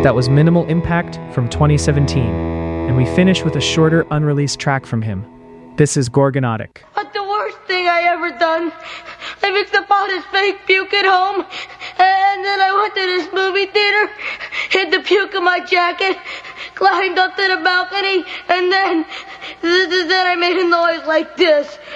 That was Minimal Impact from 2017. And we finish with a shorter, unreleased track from him. This is Gorgonotic. What the worst thing I ever done? I mixed up all this fake puke at home, and then I went to this movie theater, hid the puke in my jacket, climbed up to the balcony, and then I made a noise like this.